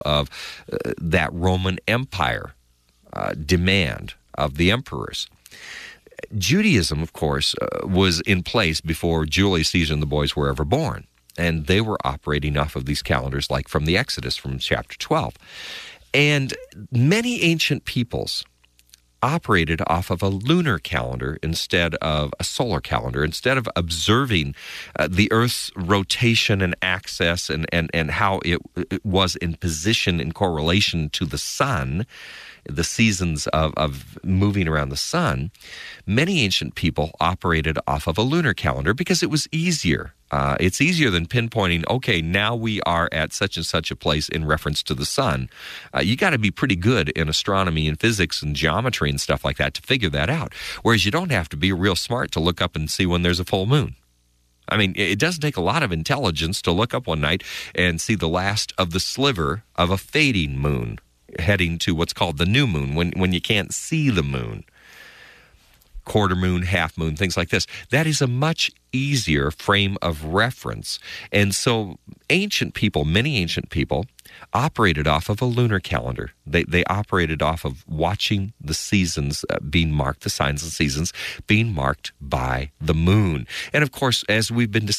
of that Roman Empire demand of the emperors. Judaism, of course, was in place before Julius Caesar and the boys were ever born. And they were operating off of these calendars like from the Exodus, from chapter 12. And many ancient peoples operated off of a lunar calendar instead of a solar calendar. Instead of observing the Earth's rotation and axis and how it was in position in correlation to the sun, the seasons of moving around the sun, many ancient people operated off of a lunar calendar because it was easier. It's easier than pinpointing, okay, now we are at such and such a place in reference to the sun. You got to be pretty good in astronomy and physics and geometry and stuff like that to figure that out. Whereas you don't have to be real smart to look up and see when there's a full moon. I mean, it doesn't take a lot of intelligence to look up one night and see the last of the sliver of a fading moon heading to what's called the new moon, when you can't see the moon. Quarter moon, half moon, things like this. That is a much easier frame of reference. And so many ancient people, operated off of a lunar calendar. They operated off of watching the seasons being marked, the signs and seasons being marked by the moon. And of course, as we've been